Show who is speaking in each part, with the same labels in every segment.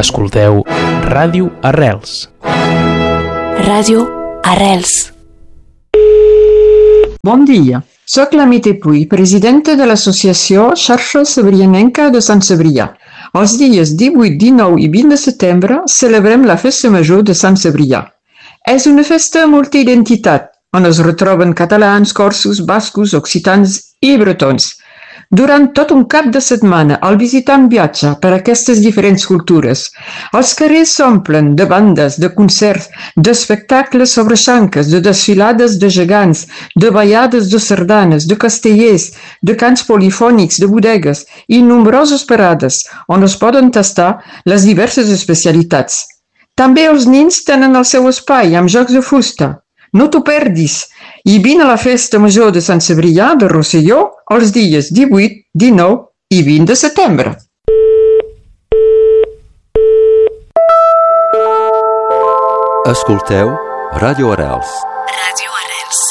Speaker 1: Escolteu Ràdio Arrels.
Speaker 2: Ràdio Arrels.
Speaker 3: Bon dia, soc la Mite Puy, presidenta de l'associació Xarxa Cebrianenca de Sant Cebrià. Els dies 18, 19 i 20 de setembre celebrem la Festa Major de Sant Cebrià. És una festa multiidentitat, on es retroben catalans, corsos, bascos, occitans i bretons. Durant tot un cap de setmana, el visitant viatja per aquestes diferents cultures. Els carrers s'omplen de bandes, de concerts, d'espectacles sobre xanques, de desfilades de gegants, de ballades de sardanes, de castellers, de cants polifònics, de bodegues i nombroses parades on es poden tastar les diverses especialitats. També els nins tenen el seu espai amb jocs de fusta. No t'ho perdis! I vine a la Festa Major de Sant Cebrià de Rosselló els dies 18, 19 i 20 de setembre.
Speaker 4: Escolteu Ràdio Arrels.
Speaker 2: Ràdio Arrels.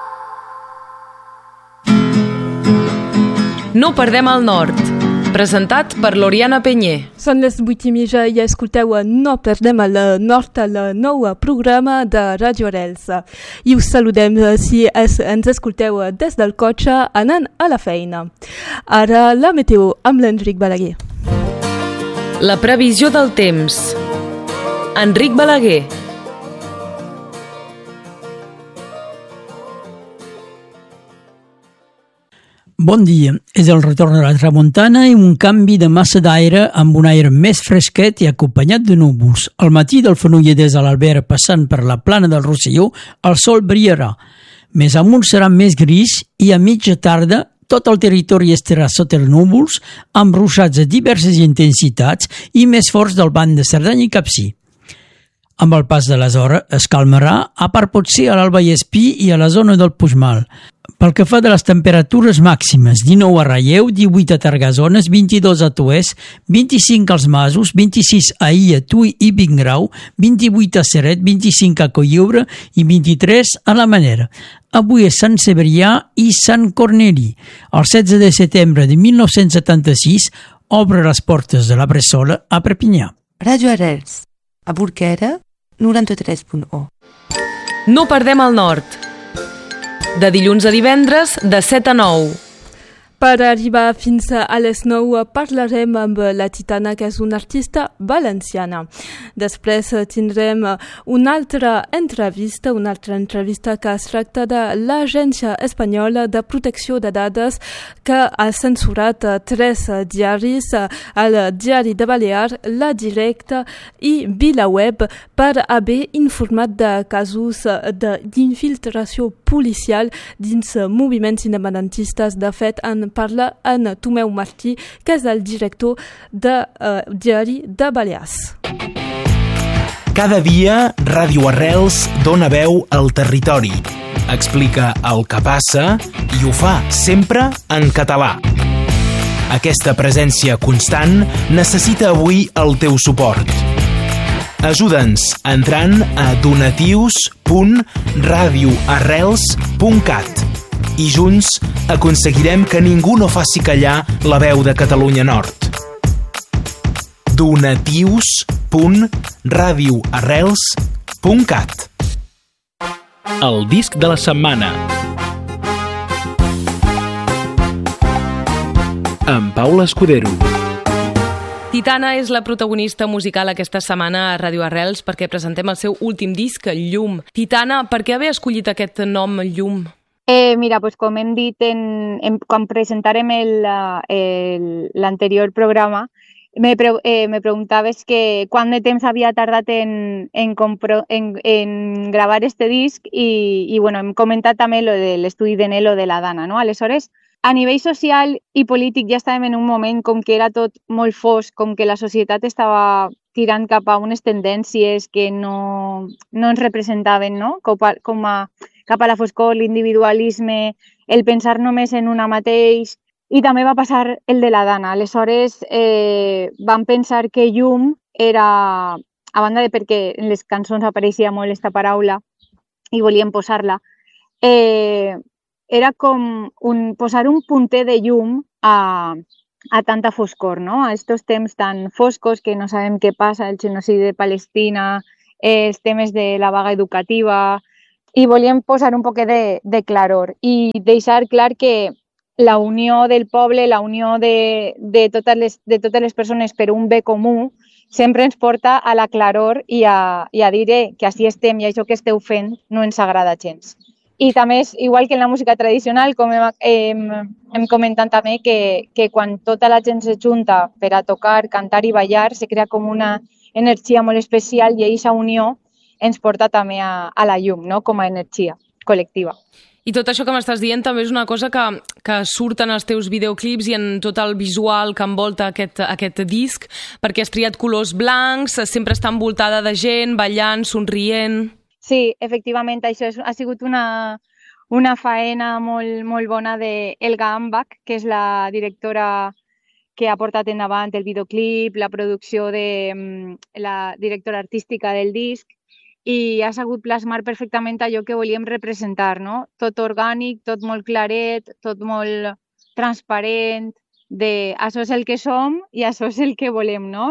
Speaker 5: No perdem el nord. Presentat per l'Oriana Penyer.
Speaker 6: Són les 8:30 i escolteu No perdem el nord, el nou programa de Ràdio Arrels. I us saludem si ens escolteu des del cotxe anant a la feina. Ara la meteo amb l'Enric Balaguer.
Speaker 5: La previsió del temps. Enric Balaguer.
Speaker 7: Bon dia. És el retorn de la tramuntana i un canvi de massa d'aire amb un aire més fresquet i acompanyat de núvols. Al matí del Fenolledès a l'Albera passant per la plana del Rosselló, el sol brillarà. Més amunt serà més gris i a mitja tarda tot el territori estarà sota els núvols amb ruixats de diverses intensitats i més forts del banc de Cerdanya i Capcir. Amb el pas de les hores es calmarà, a part potser a l'Alt Vallespí i a la zona del Puigmal. Pel que fa de les temperatures màximes, 19 a Ralleu, 18 a Targasones, 22 a Toès, 25 als Masos, 26 a Illa, Tui i Vingrau, 28 a Ceret, 25 a Cotlliure i 23 a la Manera. Avui és Sant Cebrià i Sant Corneli. El 16 de setembre de 1976 obre les portes de la Bressola a Perpinyà.
Speaker 2: Ràdio Arrels. A Burquera, 93.1.
Speaker 5: No perdem el nord. De dilluns a divendres, de 7 a 9.
Speaker 6: Per arribar fins a les 9 parlarem amb la Titana, que és una artista valenciana. Després tindrem una altra entrevista que es tracta de l'Agència Espanyola de Protecció de Dades, que ha censurat 3 diaris, el Diari de Balear, La Directa i VilaWeb, per haver informat de casos d'infiltració policial dins moviments independentistes. De fet, en parla en Tomeu Martí, que és el director de Diari de Balears.
Speaker 8: Cada dia, Ràdio Arrels dona veu al territori. Explica el que passa i ho fa sempre en català. Aquesta presència constant necessita avui el teu suport. Ajuda'ns entrant a donatius.radioarrels.cat i junts aconseguirem que ningú no faci callar la veu de Catalunya Nord. donatius.radioarrels.cat.
Speaker 1: El disc de la setmana. Amb Paula Escudero.
Speaker 5: Titana és la protagonista musical aquesta setmana a Ràdio Arrels perquè presentem el seu últim disc, Llum. Titana, per què haver escollit aquest nom, Llum?
Speaker 9: Mira, pues com hem dit quan presentarem l'anterior programa, me preguntaves que quant de temps havia tardat en gravar este disc i bueno, hem comentat també lo de l'estudi de Nelo de la Dana, no? Aleshores, a nivell social i polític ja estàvem en un moment com que era tot molt fosc, com que la societat estava tirant cap a unes tendències que no ens representaven, no? Cap a la foscor, l'individualisme, el pensar només en una mateix, i també va passar el de la Dana. Aleshores vam pensar que llum era, a banda de perquè en les cançons apareixia molt aquesta paraula i volíem posar-la, era com posar un punter de llum a a tanta foscor, ¿no? A estos temps tan foscos que no sabem què passa, el genocidi de Palestina, els temes de la vaga educativa, i volíem posar un poquet de claror i deixar clar que la unió del poble, la unió de totes les persones per un bé comú, sempre ens porta a la claror i a dir que així estem i això que esteu fent no ens agrada gens. I també és igual que en la música tradicional, com hem comentat també, que quan tota la gent se junta per a tocar, cantar i ballar, se crea com una energia molt especial i aquesta unió ens porta també a la llum, no? Com a energia col·lectiva.
Speaker 5: I tot això que m'estàs dient també és una cosa que surt en els teus videoclips i en tot el visual que envolta aquest disc, perquè has triat colors blancs, sempre està envoltada de gent, ballant, somrient...
Speaker 9: Sí, efectivament, això ha sigut una faena molt bona d'Elga Ambach, que és la directora que ha portat endavant el videoclip, la producció de la directora artística del disc, i ha sabut plasmar perfectament allò que volíem representar, no? Tot orgànic, tot molt claret, tot molt transparent, això és el que som i això és el que volem, no?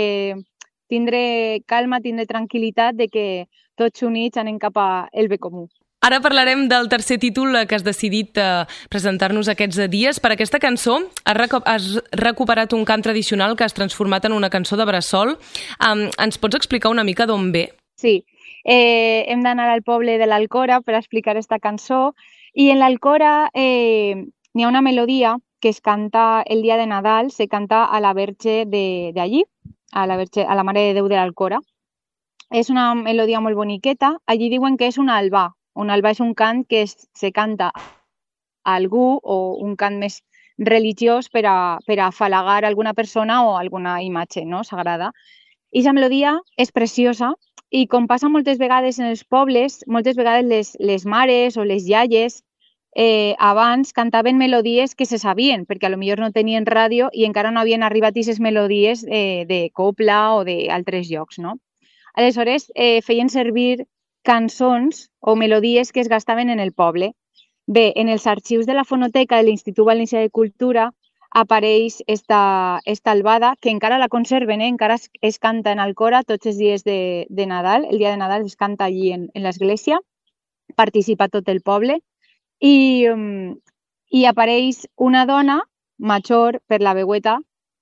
Speaker 9: Tindre calma, tindre tranquil·litat de que tots units anem cap al bé comú.
Speaker 5: Ara parlarem del tercer títol que has decidit presentar-nos aquests dies. Per aquesta cançó has recuperat un cant tradicional que has transformat en una cançó de bressol. Ens pots explicar una mica d'on ve?
Speaker 9: Sí, hem d'anar al poble de l'Alcora per explicar aquesta cançó i en l'Alcora n'hi ha una melodia que es canta el dia de Nadal, se canta a la Verge d'allí, a la Mare de Déu de l'Alcora. És una melodia molt boniqueta. Allí diuen que és un albà. Un albà és un cant que se canta a algú o un cant més religiós per a afalagar alguna persona o alguna imatge, no? Sagrada. I la melodia és preciosa i com passa moltes vegades en els pobles, moltes vegades les mares o les iaies abans cantaven melodies que se sabien, perquè potser no tenien ràdio i encara no havien arribat aquestes melodies de copla o d'altres llocs, no? Aleshores, feien servir cançons o melodies que es gastaven en el poble. Bé, en els arxius de la Fonoteca de l'Institut Valencià de Cultura apareix esta albada, que encara la conserven, encara es canta en Alcora tots els dies de Nadal. El dia de Nadal es canta allí en l'església, participa tot el poble, i apareix una dona major per la veueta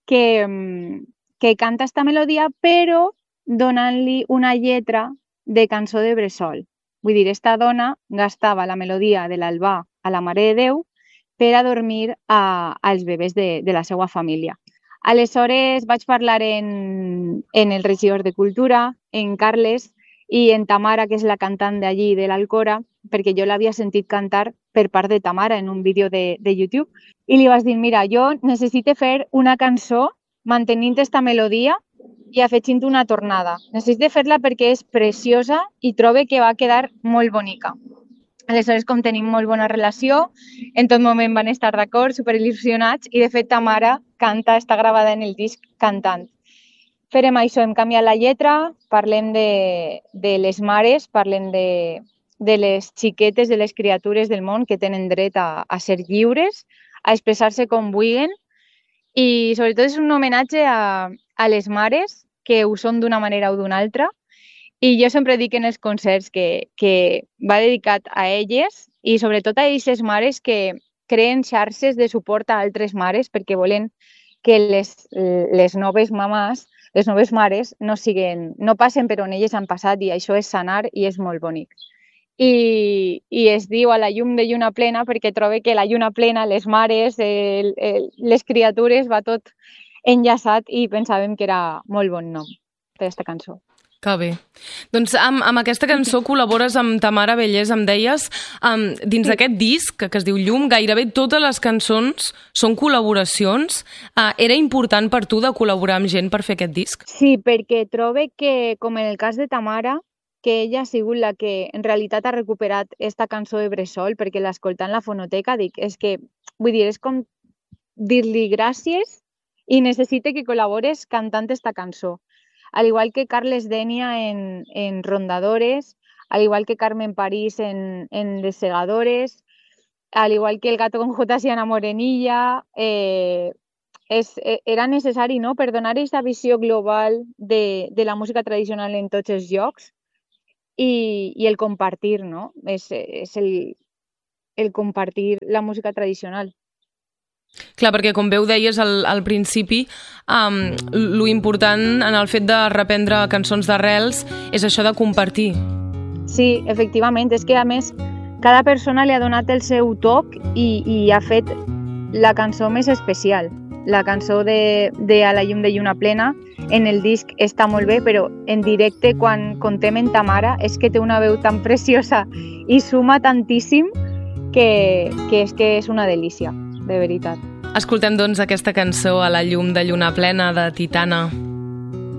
Speaker 9: que canta esta melodia, però donant-li una lletra de cançó de bressol. Vull dir, esta dona gastava la melodia de l'albà a la Mare de Déu per a dormir als bebès de la seva família. Aleshores vaig parlar en el regidor de Cultura, en Carles, i en Tamara, que és la cantant d'allí, de l'Alcora, perquè jo l'havia sentit cantar per part de Tamara en un vídeo de YouTube, i li vaig dir, mira, jo necessito fer una cançó mantenint esta melodia i afegint una tornada. Necessito fer-la perquè és preciosa i trobo que va quedar molt bonica. Aleshores, com tenim molt bona relació, en tot moment van estar d'acord, superil·lusionats, i de fet Tamara canta, està gravada en el disc cantant. Farem això, hem canviat la lletra, parlem de les mares, parlem de les xiquetes, de les criatures del món que tenen dret a ser lliures, a expressar-se com vulguin, i sobretot és un homenatge a les mares, que ho són d'una manera o d'una altra, i jo sempre dic en els concerts que va dedicat a elles i sobretot a aquestes mares que creen xarxes de suport a altres mares perquè volen que les noves mamàs, les noves mares, no passen per on elles han passat, i això és sanar i és molt bonic. I es diu a la llum de lluna plena perquè trobo que la lluna plena, les mares, les criatures, va tot enllaçat i pensàvem que era molt bon nom per aquesta cançó.
Speaker 5: Que bé. Doncs amb aquesta cançó col·labores amb Tamara Vallès, em deies. Dins d'aquest disc, que es diu Llum, gairebé totes les cançons són col·laboracions. Era important per tu de col·laborar amb gent per fer aquest disc?
Speaker 9: Sí, perquè trobo que, com en el cas de Tamara, que ella ha sigut la que en realitat ha recuperat esta cançó de bressol, perquè l'escoltant la fonoteca, dic, és que, vull dir, és com dir-li gràcies i necessite que col·labores cantant esta cançó. Al igual que Carles Denia en Rondadores, al igual que Carmen París en Les Segadores, al igual que El Gato con Jotas y Ana Morenilla, era necessari, no?, per donar aquesta visió global de la música tradicional en tots els llocs i el compartir, no? És el compartir la música tradicional.
Speaker 5: Clar, perquè com bé ho deies al principi, lo important en el fet de reprendre cançons d'arrels és això de compartir.
Speaker 9: Sí, efectivament, és que a més cada persona li ha donat el seu toc i ha fet la cançó més especial. La cançó de A la llum de lluna plena en el disc està molt bé, però en directe quan contem en Tamara és que té una veu tan preciosa i suma tantíssim que és una delícia, de veritat.
Speaker 5: Escoltem doncs aquesta cançó A la llum de lluna plena de Titana.